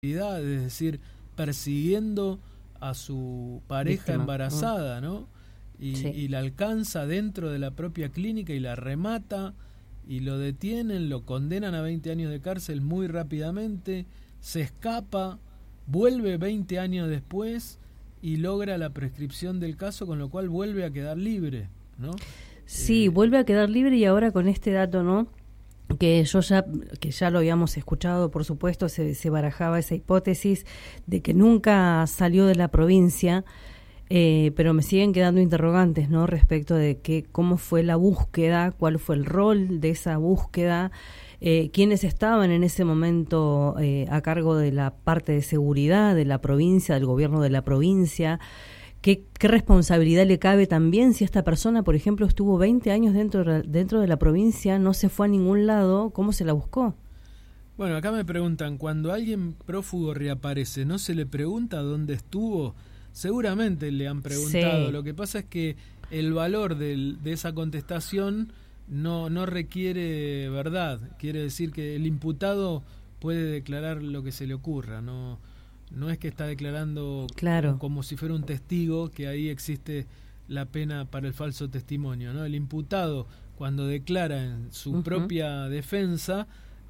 es decir, persiguiendo a su pareja embarazada, ¿no? Y la alcanza dentro de la propia clínica y la remata y lo detienen, lo condenan a 20 años de cárcel muy rápidamente, se escapa, vuelve 20 años después y logra la prescripción del caso, con lo cual vuelve a quedar libre, ¿no? Sí, vuelve a quedar libre, y ahora con este dato, ¿no?, que ya lo habíamos escuchado, por supuesto, se barajaba esa hipótesis de que nunca salió de la provincia, pero me siguen quedando interrogantes, ¿no?, respecto de cómo fue la búsqueda, cuál fue el rol de esa búsqueda, quiénes estaban en ese momento a cargo de la parte de seguridad de la provincia, del gobierno de la provincia. ¿Qué responsabilidad le cabe también si esta persona, por ejemplo, estuvo 20 años dentro de la provincia, no se fue a ningún lado? ¿Cómo se la buscó? Bueno, acá me preguntan, cuando alguien prófugo reaparece, ¿no se le pregunta dónde estuvo? Seguramente le han preguntado. Sí. Lo que pasa es que el valor de esa contestación no requiere verdad. Quiere decir que el imputado puede declarar lo que se le ocurra, no es que está declarando como si fuera un testigo, que ahí existe la pena para el falso testimonio, ¿no? El imputado, cuando declara en su propia defensa,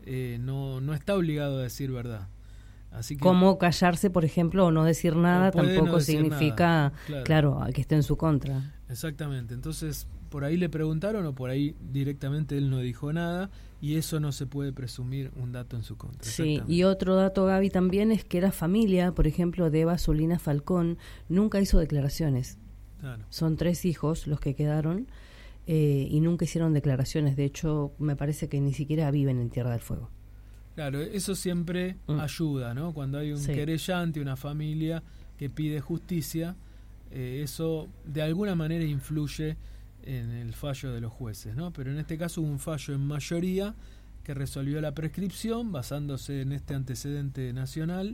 no está obligado a decir verdad. Así que, como callarse, por ejemplo, o no decir nada, tampoco no significa, claro, que esté en su contra. Exactamente. Entonces, por ahí le preguntaron, o por ahí directamente él no dijo nada, y eso no se puede presumir un dato en su contra. Sí, y otro dato, Gaby, también es que la familia, por ejemplo, de Eva Solina Falcón, nunca hizo declaraciones. Claro. Son 3 hijos los que quedaron, y nunca hicieron declaraciones. De hecho, me parece que ni siquiera viven en Tierra del Fuego. Claro, eso siempre ayuda, ¿no? Cuando hay un querellante, una familia que pide justicia, eso de alguna manera influye en el fallo de los jueces, ¿no? Pero en este caso hubo un fallo en mayoría que resolvió la prescripción basándose en este antecedente nacional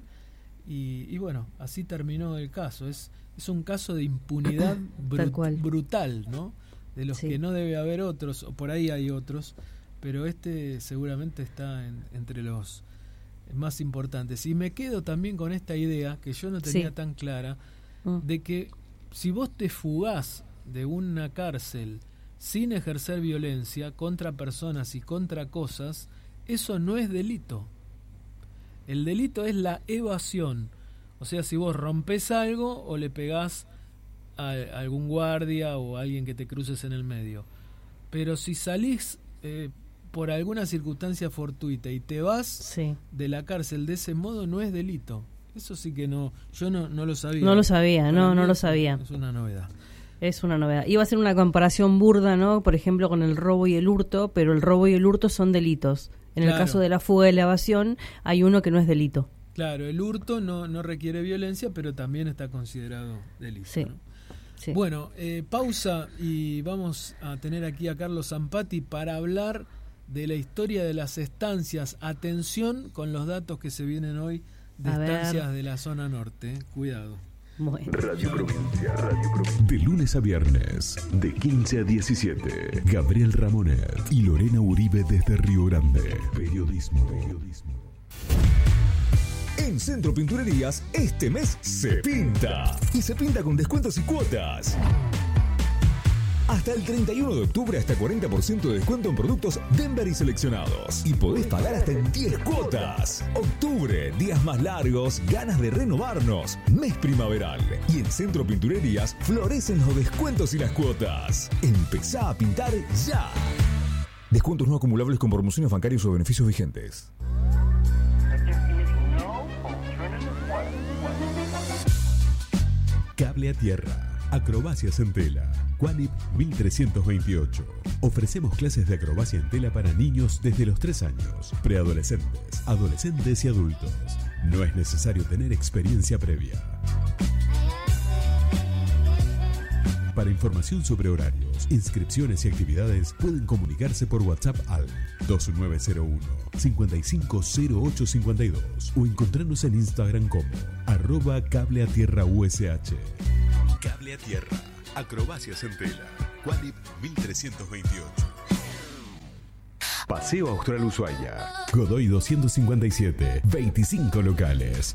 y bueno, así terminó el caso. Es un caso de impunidad brutal, ¿no? De los que no debe haber otros, o por ahí hay otros, pero este seguramente está entre los más importantes. Y me quedo también con esta idea que yo no tenía tan clara, de que si vos te fugás de una cárcel sin ejercer violencia contra personas y contra cosas, eso no es delito. El delito es la evasión. O sea, si vos rompes algo o le pegás a algún guardia o a alguien que te cruces en el medio. Pero si salís por alguna circunstancia fortuita y te vas de la cárcel de ese modo, no es delito. Eso sí que no, yo no lo sabía. No lo sabía, no lo sabía. Es una novedad. Es una novedad. Iba a ser una comparación burda, ¿no? Por ejemplo, con el robo y el hurto, pero el robo y el hurto son delitos. En el caso de la fuga y la evasión, hay uno que no es delito. Claro, el hurto no requiere violencia, pero también está considerado delito, ¿no? Sí. Bueno, pausa y vamos a tener aquí a Carlos Zampati para hablar de la historia de las estancias. Atención con los datos que se vienen hoy de estancias de la zona norte. Cuidado. Bueno. Radio Provincia. De lunes a viernes, de 15 a 17. Gabriel Ramonet y Lorena Uribe desde Río Grande. Periodismo. En Centro Pinturerías, este mes se pinta. Y se pinta con descuentos y cuotas. Hasta el 31 de octubre, hasta 40% de descuento en productos Denver y seleccionados. Y podés pagar hasta en 10 cuotas. Octubre, días más largos, ganas de renovarnos. Mes primaveral. Y en Centro Pinturerías florecen los descuentos y las cuotas. Empezá a pintar ya. Descuentos no acumulables con promociones bancarias o beneficios vigentes. Cable a tierra. Acrobacias en tela. Qualip 1328. Ofrecemos clases de acrobacia en tela para niños desde los 3 años, preadolescentes, adolescentes y adultos. No es necesario tener experiencia previa. Para información sobre horarios, inscripciones y actividades, pueden comunicarse por WhatsApp al 2901-550852 o encontrarnos en Instagram como @cableatierraush. Cable a tierra. Acrobacias en tela. Qualip 1328. Paseo Austral Ushuaia. Godoy 257, 25 locales.